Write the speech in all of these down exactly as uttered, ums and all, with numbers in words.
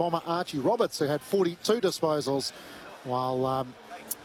bomber Archie Roberts, who had forty-two disposals, while um,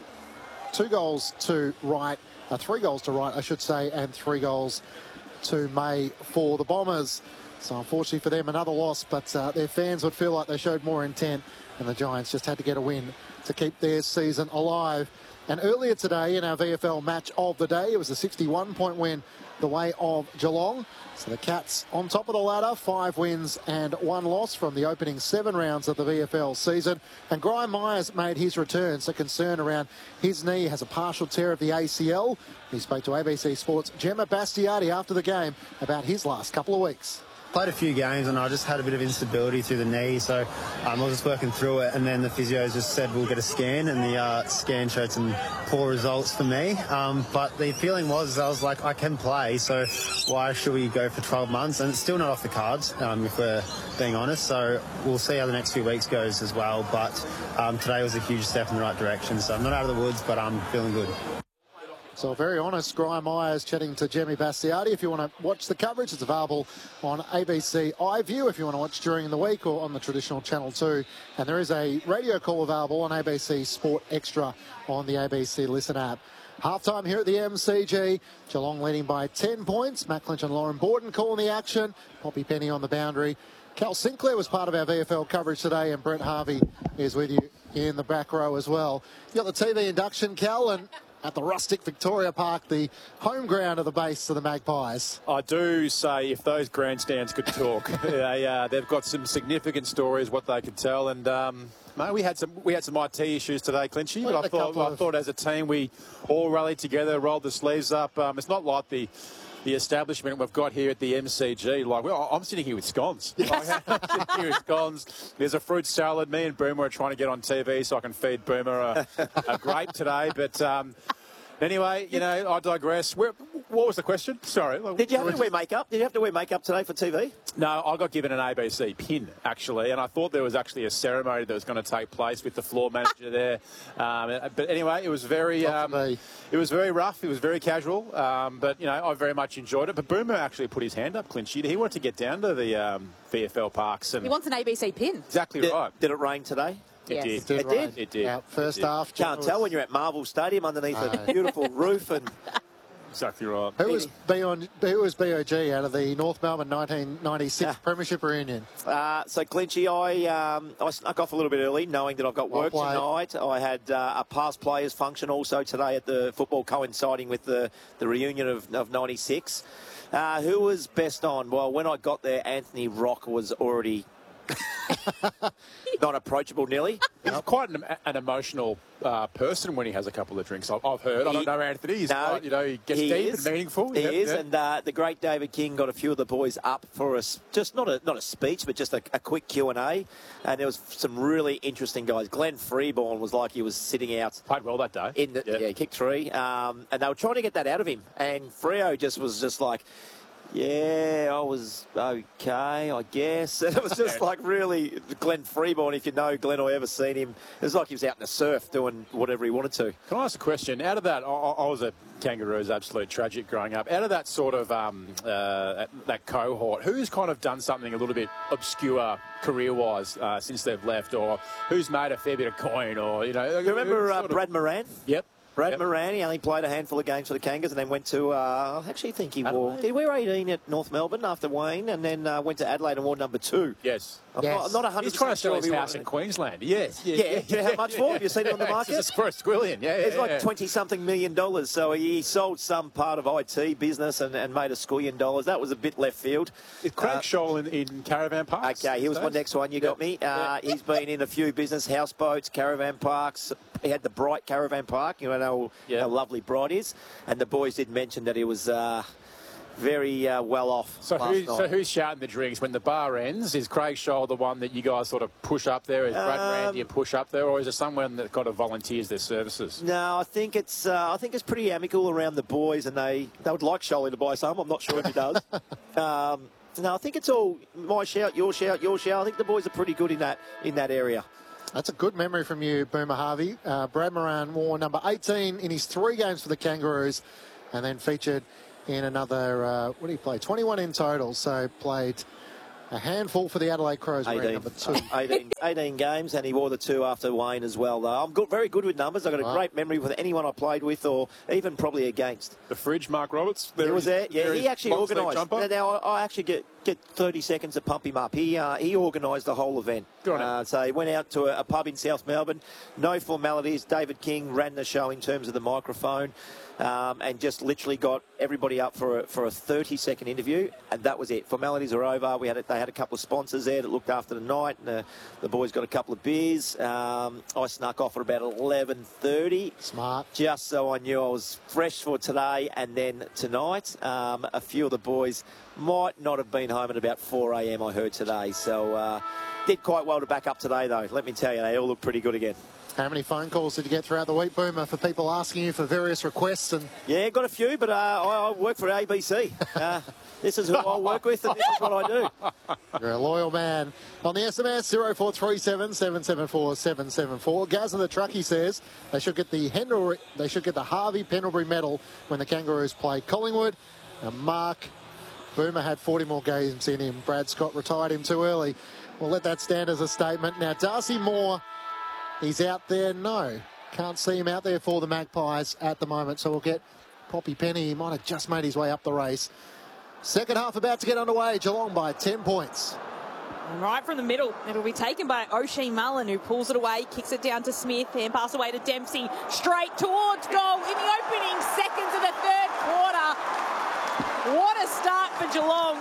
two goals to Wright, uh, three goals to Wright, I should say, and three goals to May for the Bombers. So unfortunately for them, another loss, but uh, their fans would feel like they showed more intent, and the Giants just had to get a win to keep their season alive. And earlier today in our V F L match of the day, it was a sixty-one point win the way of Geelong. So the Cats on top of the ladder, five wins and one loss from the opening seven rounds of the V F L season. And Graham Myers made his return, so concern around his knee, has a partial tear of the A C L. He spoke to A B C Sports' Gemma Bastiati after the game about his last couple of weeks. Played a few games and I just had a bit of instability through the knee, so um, I was just working through it, and then the physios just said we'll get a scan, and the uh, scan showed some poor results for me. Um, but the feeling was, I was like, I can play, so why should we go for twelve months? And it's still not off the cards, um, if we're being honest, so we'll see how the next few weeks goes as well. But um, today was a huge step in the right direction, so I'm not out of the woods, but I'm feeling good. So very honest, Graham Myers chatting to Gemma Bastiati. If you want to watch the coverage, it's available on A B C iView if you want to watch during the week, or on the traditional Channel two. And there is a radio call available on A B C Sport Extra on the A B C Listen app. Half-time here at the M C G. Geelong leading by ten points. Matt Clinch and Lauren Borden calling the action. Poppy Penny on the boundary. Cal Sinclair was part of our V F L coverage today, and Brett Harvey is with you in the back row as well. You got the T V induction, Cal, and at the rustic Victoria Park, the home ground of the base of the Magpies. I do say, if those grandstands could talk, they, uh, they've got some significant stories, what they could tell. And um, mate, we had some we had some I T issues today, Clinchy. But I thought I thought as a team we all rallied together, rolled the sleeves up. Um, it's not like the. The establishment we've got here at the M C G, like, well, I'm sitting here with scones. Like, I'm sitting here with scones. There's a fruit salad. Me and Boomer are trying to get on T V so I can feed Boomer a, a grape today. But um, anyway, you know, I digress. Where, what was the question? Sorry. Did you have to wear makeup? Did you have to wear makeup today for T V? No, I got given an A B C pin, actually, and I thought there was actually a ceremony that was going to take place with the floor manager there. Um, but anyway, it was very, um, it was very rough. It was very casual, um, but you know, I very much enjoyed it. But Boomer actually put his hand up, Clinchy. He wanted to get down to the um, V F L parks, and he wants an A B C pin. Exactly did, right. Did it rain today? It yes. did. It did. It did. It did. Yeah, first it did. half. Can't tell when you're at Marvel Stadium underneath no. a beautiful roof and. Exactly right. Who was B O G, who was B O G out of the North Melbourne nineteen ninety-six yeah. Premiership reunion? Uh, so, Clinchy, I um, I snuck off a little bit early, knowing that I've got work tonight. I had uh, a past players function also today at the football, coinciding with the, the reunion of, of ninety-six. Uh, who was best on? Well, when I got there, Anthony Rock was already... not approachable, nearly. He's quite an, an emotional uh, person when he has a couple of drinks. I've, I've heard. He, I don't know Anthony. He's no, quite, you know, he gets he deep is. and meaningful. He yep, is, yep. and uh, the great David King got a few of the boys up for us. Just not a not a speech, but just a, a quick Q and A. And there was some really interesting guys. Glenn Freeborn was like he was sitting out. Played well that day. In the, yeah. yeah, kicked three. Um, and they were trying to get that out of him. And Freo just was just like, yeah, I was okay, I guess. And it was just like really Glenn Freeborn, if you know Glenn or ever seen him, it was like he was out in the surf doing whatever he wanted to. Can I ask a question? Out of that, I, I was a Kangaroos, absolute tragic growing up. Out of that sort of, um, uh, that cohort, who's kind of done something a little bit obscure career-wise uh, since they've left, or who's made a fair bit of coin, or, you know... You remember uh, Brad Moran? Yep. Brad yep. Moran, he only played a handful of games for the Kangas and then went to, uh, I actually think he wore, did he wear eighteen at North Melbourne after Wayne, and then uh, went to Adelaide and wore number two? Yes. I'm yes. not, I'm not one hundred percent He's trying to sell sure his house in Queensland. Yes. Yeah, yeah. Do you know how much for? Have you seen it on the market? It's for a squillion, yeah. It's yeah, like yeah. twenty-something million dollars. So he sold some part of I T business and, and made a squillion dollars. That was a bit left field. Is Craig uh, Scholl in, in Caravan Parks? Okay, he was my next one. You got me. Uh, he's been in a few business, houseboats, caravan parks. He had the Bright Caravan Park. You know how, yeah. how lovely Bright is. And the boys did mention that he was... Uh, very uh, well off. So, who, so who's shouting the drinks when the bar ends? Is Craig Scholl the one that you guys sort of push up there? Is Brad um, Randy a push up there, or is there someone that kind of volunteers their services? No, I think it's uh, I think it's pretty amicable around the boys, and they, they would like Scholly to buy some. I'm not sure if he does. um, no, I think it's all my shout, your shout, your shout. I think the boys are pretty good in that in that area. That's a good memory from you, Boomer Harvey. Uh, Brad Moran wore number eighteen in his three games for the Kangaroos, and then featured in another, uh, what did he play? twenty-one in total. So played A handful for the Adelaide Crows, wearing number two. eighteen, eighteen games, and he wore the two after Wayne as well, though. I'm good, very good with numbers. I've got a Wow. great memory with anyone I played with or even probably against. The fridge, Mark Roberts. He was there. Yeah, there he is actually long sleeve organised. jumper. Now, I, I actually get, get thirty seconds to pump him up. He uh, he organised the whole event. Good on him. Uh, so he went out to a, a pub in South Melbourne. No formalities. David King ran the show in terms of the microphone. Um, and just literally got everybody up for a, for a thirty second interview, and that was it. Formalities are over. We had a, they had a couple of sponsors there that looked after the night, and the, the boys got a couple of beers. Um, I snuck off at about eleven thirty. Smart. Just so I knew I was fresh for today and then tonight. Um, a few of the boys might not have been home at about four a m I heard today. So uh, did quite well to back up today, though. Let me tell you, they all look pretty good again. How many phone calls did you get throughout the week, Boomer, for people asking you for various requests? And Yeah, got a few, but uh, I, I work for A B C. Uh, this is who I work with, and this is what I do. you're a loyal man. On the S M S, zero four three seven, seven seven four, seven seven four. Gazza the Truckie says they should get the Hendry, they should get the Harvey Pendlebury medal when the Kangaroos play Collingwood. And Mark, Boomer had forty more games in him. Brad Scott retired him too early. We'll let that stand as a statement. Now, Darcy Moore, he's out there. No, can't see him out there for the Magpies at the moment. So we'll get Poppy Penny. He might have just made his way up the race. Second half about to get underway. Geelong by ten points. And right from the middle, it'll be taken by O'Shea Mullen, who pulls it away, kicks it down to Smith, hand pass away to Dempsey, straight towards goal in the opening seconds of the third quarter. What a start for Geelong.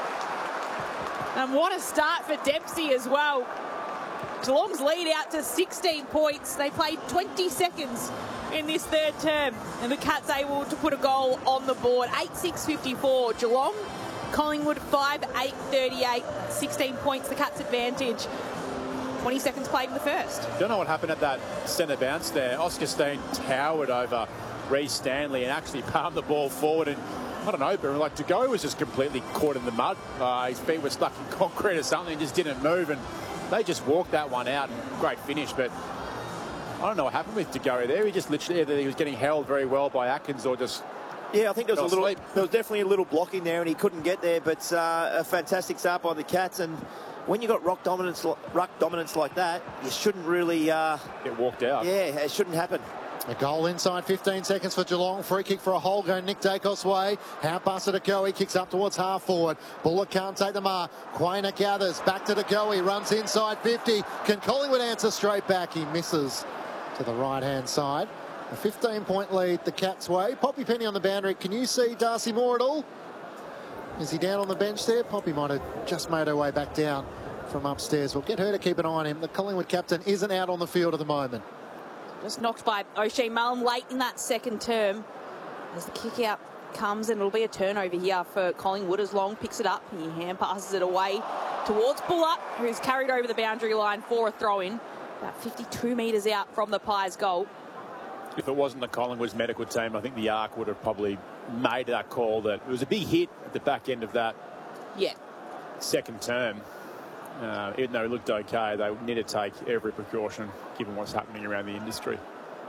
And what a start for Dempsey as well. Geelong's lead out to sixteen points. They played twenty seconds in this third term, and the Cats able to put a goal on the board. eight six fifty-four Geelong, Collingwood five eight thirty-eight, sixteen points, the Cats' advantage. twenty seconds played in the first. Don't know what happened at that centre bounce there. Oscar Steen towered over Reece Stanley and actually palmed the ball forward, and I don't know, but like to go was just completely caught in the mud. Uh, his feet were stuck in concrete or something and just didn't move, and they just walked that one out. And great finish, but I don't know what happened with Degary there. He just literally either he was getting held very well by Atkins or just Yeah, I think there was a little, asleep. there was definitely a little block in there, and he couldn't get there. But uh, a fantastic start by the Cats, and when you got rock dominance, ruck dominance like that, you shouldn't really uh, get walked out. Yeah, it shouldn't happen. A goal inside fifteen seconds for Geelong. Free kick for a hole going Nick Dacos' way. Hand pass to Degoe. Kicks up towards half forward. Bullock can't take the mark. Quainer gathers. Back to Degoe. Runs inside fifty. Can Collingwood answer straight back? He misses to the right-hand side. A fifteen point lead the Cats' way. Poppy Penny on the boundary. Can you see Darcy Moore at all? Is he down on the bench there? Poppy might have just made her way back down from upstairs. We'll get her to keep an eye on him. The Collingwood captain isn't out on the field at the moment. Just knocked by O'Shea Mullen late in that second term. As the kick out comes, and it'll be a turnover here for Collingwood as Long picks it up. He hand passes it away towards Bullock, who's carried over the boundary line for a throw-in. About fifty-two metres out from the Pies' goal. If it wasn't the Collingwood's medical team, I think the Arc would have probably made that call. That it was a big hit at the back end of that Yeah. second term. Uh, even though it looked okay, they need to take every precaution given what's happening around the industry.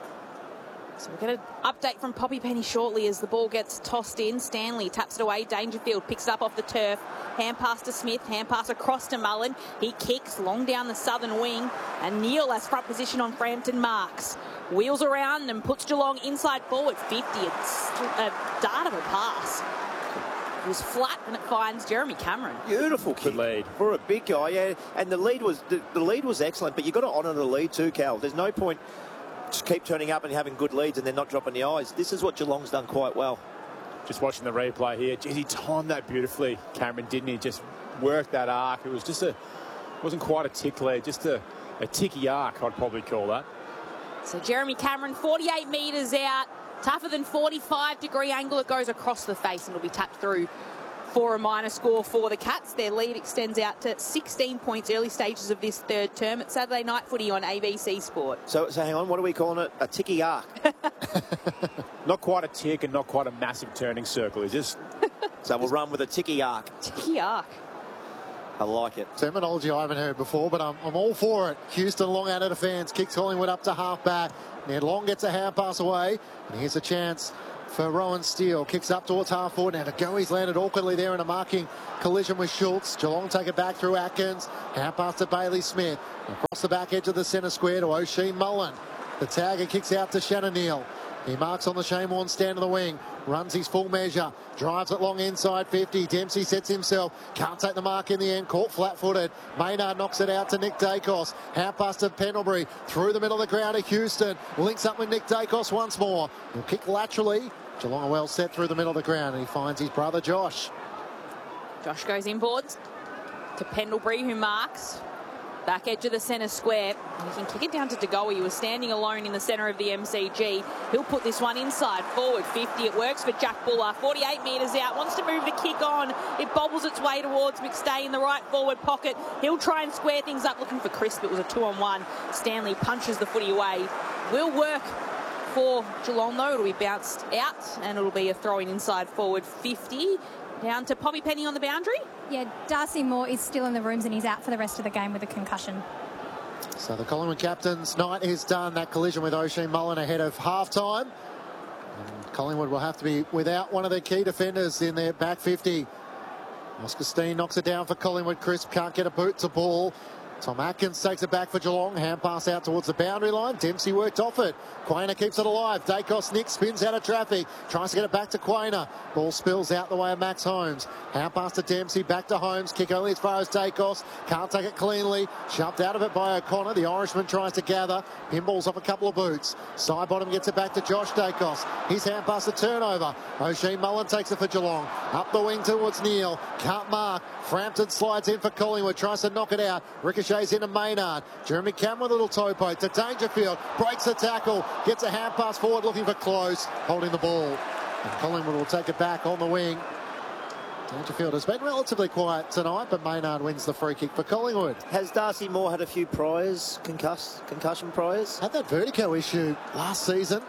So we'll get an update from Poppy Penny shortly as the ball gets tossed in. Stanley taps it away. Dangerfield picks it up off the turf. Hand pass to Smith. Hand pass across to Mullen. He kicks long down the southern wing. And Neil has front position on Frampton Marks. Wheels around and puts Geelong inside forward. fifty. It's a dart of a pass. It was flat and it finds Jeremy Cameron. Beautiful kick. Good lead. For a big guy, yeah. And the lead was the, the lead was excellent, but you've got to honour the lead too, Cal. There's no point to keep turning up and having good leads and then not dropping the eyes. This is what Geelong's done quite well. Just watching the replay here, geez, he timed that beautifully, Cameron, didn't he? Just worked that arc. It was just a, wasn't quite a tick lead, just a, a ticky arc, I'd probably call that. So Jeremy Cameron, forty-eight metres out. Tougher than forty-five degree angle. It goes across the face and it'll be tapped through for a minor score for the Cats. Their lead extends out to sixteen points early stages of this third term. It's Saturday Night Footy on A B C Sport. So, so hang on, what are we calling it? A ticky arc. Not quite a tick and not quite a massive turning circle. It's just... So we'll run with a ticky arc. Ticky arc. I like it. Terminology I haven't heard before, but I'm, I'm all for it. Houston Long out of defence, kicks Collingwood up to half back. Ned Long gets a hand pass away, and here's a chance for Rowan Steele. Kicks up towards half forward. Now to go, he's landed awkwardly there in a marking collision with Schultz. Geelong take it back through Atkins. Hand pass to Bailey Smith. Across the back edge of the centre square to O'Shea Mullen. The tagger kicks out to Shannon Neal. He marks on the Shane Warne stand of the wing. Runs his full measure. Drives it long inside fifty. Dempsey sets himself. Can't take the mark in the end. Caught flat-footed. Maynard knocks it out to Nick Dacos. Hand pass to Pendlebury. Through the middle of the ground to Houston. Links up with Nick Dacos once more. He'll kick laterally. Geelong are well set through the middle of the ground. And he finds his brother Josh. Josh goes inboards to Pendlebury, who marks. Back edge of the centre square. He can kick it down to De Goey, who was standing alone in the centre of the M C G. He'll put this one inside forward fifty. It works for Jack Buller. forty-eight metres out. Wants to move the kick on. It bobbles its way towards McStay in the right forward pocket. He'll try and square things up, looking for crisp. It was a two-on-one. Stanley punches the footy away. Will work for Geelong, though. It'll be bounced out, and it'll be a throw-in inside forward fifty. Down to Poppy Penny on the boundary. Yeah, Darcy Moore is still in the rooms and he's out for the rest of the game with a concussion. So the Collingwood captain's night is done. That collision with O'Shea Mullen ahead of half-time. And Collingwood will have to be without one of their key defenders in their back fifty. Oscar Steen knocks it down for Collingwood. Crisp can't get a boot to ball. Tom Atkins takes it back for Geelong. Hand pass out towards the boundary line. Dempsey worked off it. Quainer keeps it alive. Dacos Nick spins out of traffic. Tries to get it back to Quainer. Ball spills out the way of Max Holmes. Hand pass to Dempsey. Back to Holmes. Kick only as far as Dacos. Can't take it cleanly. Shoved out of it by O'Connor. The Irishman tries to gather. Pinballs off a couple of boots. Side bottom gets it back to Josh Dacos. His hand pass to turnover. O'Shea Mullen takes it for Geelong. Up the wing towards Neal. Can't mark. Frampton slides in for Collingwood. Tries to knock it out. Ricochets into Maynard. Jeremy Cameron with a little toe poke to Dangerfield. Breaks the tackle. Gets a hand pass forward looking for Close. Holding the ball. And Collingwood will take it back on the wing. Dangerfield has been relatively quiet tonight, but Maynard wins the free kick for Collingwood. Has Darcy Moore had a few priors, concuss, concussion priors? Had that vertigo issue last season.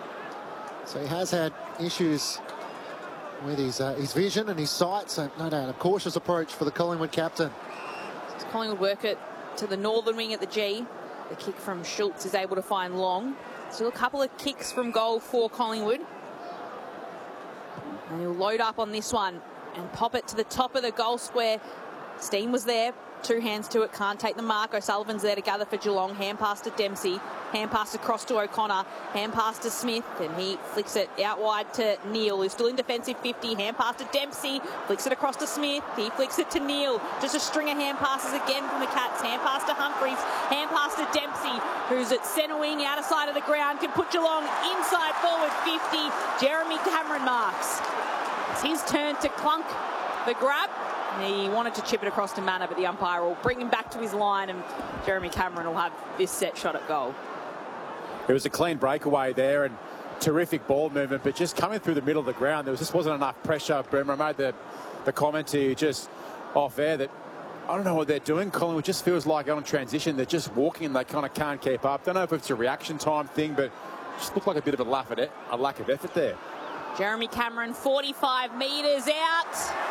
So he has had issues with his, uh, his vision and his sight. So no doubt a cautious approach for the Collingwood captain. Collingwood work it to the northern wing at the G. The kick from Schultz is able to find Long. Still a couple of kicks from goal for Collingwood. And he'll load up on this one and pop it to the top of the goal square. Steen was there. Two hands to it. Can't take the mark. O'Sullivan's there to gather for Geelong. Hand pass to Dempsey. Hand pass across to O'Connor. Hand pass to Smith. And he flicks it out wide to Neal, who's still in defensive fifty. Hand pass to Dempsey. Flicks it across to Smith. He flicks it to Neal. Just a string of hand passes again from the Cats. Hand pass to Humphreys. Hand pass to Dempsey, who's at centre wing, outer side of the ground. Can put Geelong inside forward fifty. Jeremy Cameron marks. It's his turn to clunk the grab. He wanted to chip it across to Manor, but the umpire will bring him back to his line, and Jeremy Cameron will have this set shot at goal. It was a clean breakaway there and terrific ball movement, but just coming through the middle of the ground, there was, just wasn't enough pressure. Boomer made the, the comment to you just off air that I don't know what they're doing. Collingwood just feels like on transition, they're just walking and they kind of can't keep up. Don't know if it's a reaction time thing, but just looked like a bit of a lack of, a lack of effort there. Jeremy Cameron, forty-five metres out.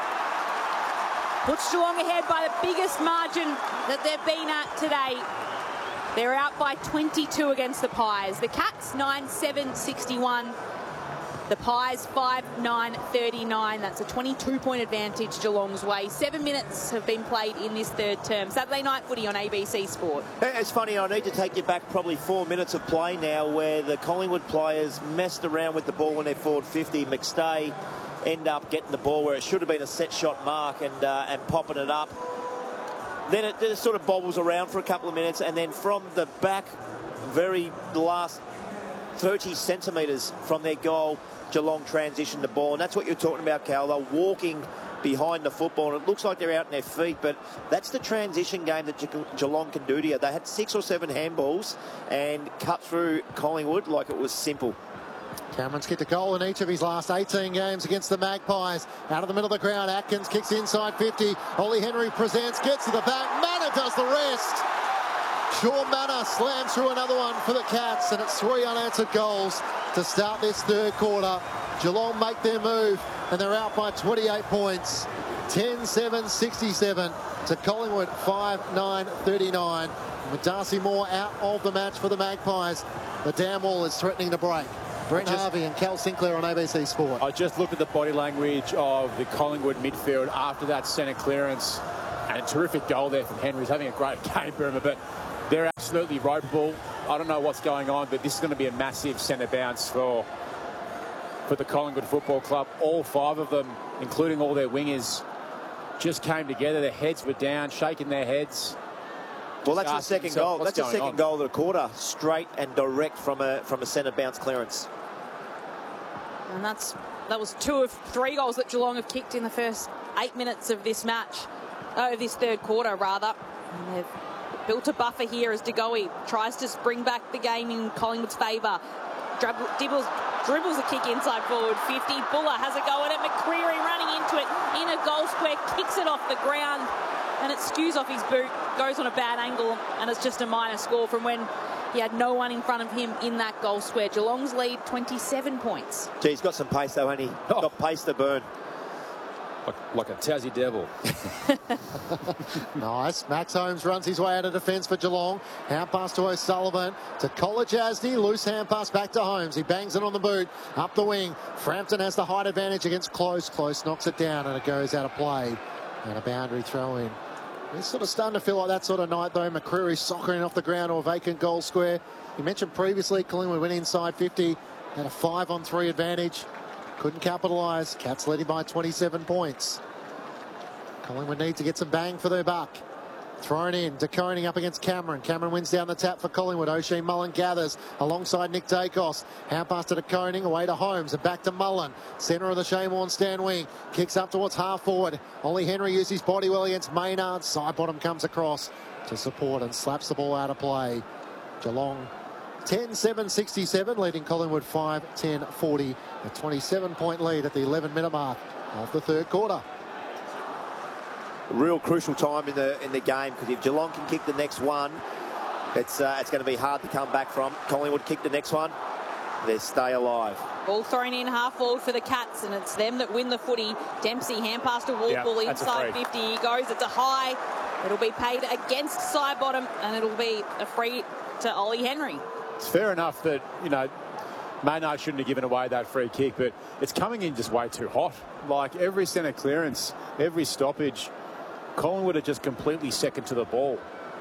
Puts Geelong ahead by the biggest margin that they've been at today. They're out by twenty-two against the Pies. The Cats, nine seven sixty-one. The Pies, five nine thirty-nine. That's a twenty-two point advantage Geelong's way. Seven minutes have been played in this third term. Saturday night footy on A B C Sport. It's funny, I need to take you back probably four minutes of play now where the Collingwood players messed around with the ball when they're forward fifty. McStay end up getting the ball where it should have been a set shot mark and uh, and popping it up. Then it, it sort of bobbles around for a couple of minutes, and then from the back, very last thirty centimetres from their goal, Geelong transitioned the ball, and that's what you're talking about, Cal. They're walking behind the football, and it looks like they're out on their feet, but that's the transition game that Ge- Geelong can do to you. They had six or seven handballs and cut through Collingwood like it was simple. Cameron's kicked a goal in each of his last eighteen games against the Magpies. Out of the middle of the ground, Atkins kicks inside fifty. Ollie Henry presents, gets to the back. Manor does the rest. Sean Manor slams through another one for the Cats, and it's three unanswered goals to start this third quarter. Geelong make their move, and they're out by twenty-eight points. ten seven sixty-seven to Collingwood, five nine thirty-nine. With Darcy Moore out of the match for the Magpies, the dam wall is threatening to break. Brent just, Harvey and Cal Sinclair on A B C Sport. I just looked at the body language of the Collingwood midfield after that centre clearance, and a terrific goal there from Henry. He's having a great game, Burma, but they're absolutely ropeable. I don't know what's going on, but this is going to be a massive centre bounce for for the Collingwood Football Club. All five of them, including all their wingers, just came together. Their heads were down, shaking their heads. Well, that's the second goal. That's the second on? goal of the quarter, straight and direct from a from a centre bounce clearance. And that's that was two of three goals that Geelong have kicked in the first eight minutes of this match, oh, this third quarter rather. And they've built a buffer here as De Goey tries to bring back the game in Collingwood's favour. Dribbles, dribbles a kick inside forward fifty. Buller has a go at it. McCreery running into it in a goal square, kicks it off the ground, and it skews off his boot, goes on a bad angle, and it's just a minor score from when he had no one in front of him in that goal square. Geelong's lead twenty-seven points. Gee, he's got some pace though, hasn't he? Oh. Got pace to burn. Like, like a Tassie devil. Nice. Max Holmes runs his way out of defence for Geelong. Hand pass to O'Sullivan. To Kolajasny. Loose hand pass back to Holmes. He bangs it on the boot. Up the wing. Frampton has the height advantage against Close. Close knocks it down and it goes out of play. And a boundary throw in. It's sort of starting to feel like that sort of night though. McCreery soccering off the ground or a vacant goal square. You mentioned previously Collingwood went inside fifty. Had a five on three advantage. Couldn't capitalise. Cats leading by twenty-seven points. Collingwood need to get some bang for their buck. Thrown in. De Koning up against Cameron. Cameron wins down the tap for Collingwood. O'Shea Mullen gathers alongside Nick Dacos. Hand pass to De Koning. Away to Holmes and back to Mullen. Centre of the Shane stand wing. Kicks up towards half forward. Ollie Henry used his body well against Maynard. Side bottom comes across to support and slaps the ball out of play. Geelong ten seven sixty-seven, leading Collingwood five ten forty. A twenty-seven point lead at the eleven minute mark of the third quarter. Real crucial time in the in the game, because if Geelong can kick the next one, it's uh, it's going to be hard to come back from. Collingwood kick the next one, they stay alive. Ball thrown in half forward for the Cats, and it's them that win the footy. Dempsey hand pass to Walpole, yeah, inside fifty. He goes. It's a high. It'll be paid against side bottom, and it'll be a free to Ollie Henry. It's fair enough that, you know, Maynard shouldn't have given away that free kick, but it's coming in just way too hot. Like every centre clearance, every stoppage, Collingwood are just completely second to the ball.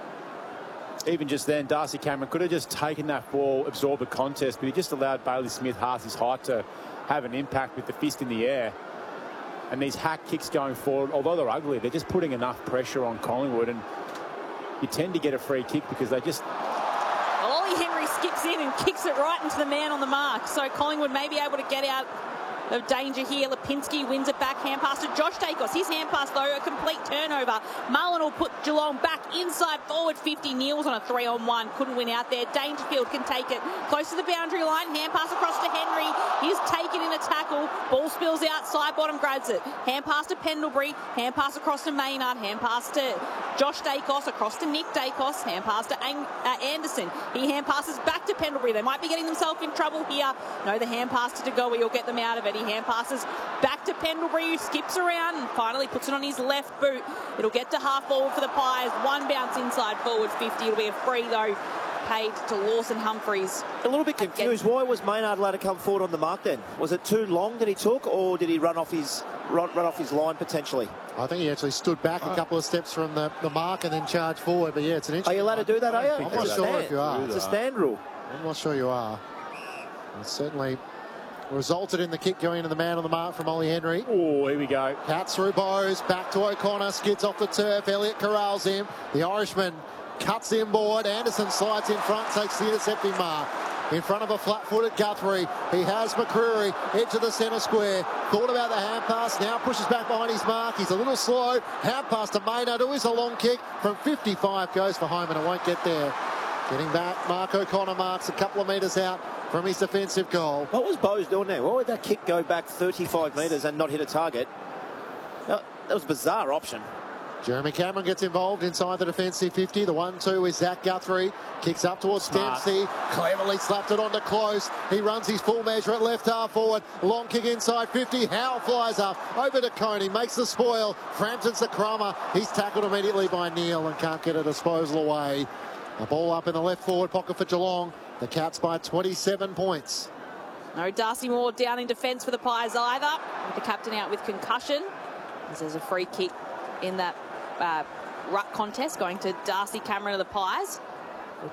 Even just then, Darcy Cameron could have just taken that ball, absorbed the contest, but he just allowed Bailey Smith half his height to have an impact with the fist in the air. And these hack kicks going forward, although they're ugly, they're just putting enough pressure on Collingwood, and you tend to get a free kick because they just... Well, Ollie Henry skips in and kicks it right into the man on the mark, so Collingwood may be able to get out of danger here. Lipinski wins it back, hand pass to Josh Dacos. His hand pass, though, a complete turnover. Mullen will put Geelong back inside forward fifty. Neils on a three on one. Couldn't win out there. Dangerfield can take it close to the boundary line. Hand pass across to Henry. He's taken in a tackle. Ball spills out. Side bottom grabs it. Hand pass to Pendlebury. Hand pass across to Maynard. Hand pass to Josh Dacos. Across to Nick Dacos. Hand pass to Ang uh, Anderson. He hand passes back to Pendlebury. They might be getting themselves in trouble here. No, the hand pass to De Goey will get them out of it. He hand passes back to Pendlebury, who skips around and finally puts it on his left boot. It'll get to half forward for the Pies. One bounce inside forward fifty. It'll be a free, though, paid to Lawson Humphries. A little bit confused. Why was Maynard allowed to come forward on the mark then? Was it too long that he took, or did he run off his run, run off his line potentially? I think he actually stood back a couple of steps from the, the mark and then charged forward. But yeah, it's an interesting. Are you allowed to do that, are you? I'm not sure if you are. It's a stand rule. I'm not sure you are. It certainly resulted in the kick going into the man on the mark from Ollie Henry. Oh, here we go. Cats through Bowes, back to O'Connor, skids off the turf. Elliott corrals him. The Irishman cuts inboard. Anderson slides in front, takes the intercepting mark. In front of a flat-footed Guthrie. He has McCreery, edge of the centre square. Thought about the hand pass, now pushes back behind his mark. He's a little slow. Hand pass to Maynard, who is a long kick from fifty-five, goes for home and it won't get there. Getting back, Mark O'Connor marks a couple of metres out from his defensive goal. What was Bowes doing there? Why would that kick go back thirty-five metres and not hit a target? That was a bizarre option. Jeremy Cameron gets involved inside the defensive fifty. The one two is Zach Guthrie. Kicks up towards Smart. Dempsey. Cleverly slapped it onto Close. He runs his full measure at left half forward. Long kick inside fifty. Howe flies up. Over to Coney. Makes the spoil. Frampton's the crummer. He's tackled immediately by Neil and can't get a disposal away. A ball up in the left forward pocket for Geelong. The Cats by twenty-seven points. No Darcy Moore down in defence for the Pies either, with the captain out with concussion. As there's a free kick in that uh, ruck contest going to Darcy Cameron of the Pies.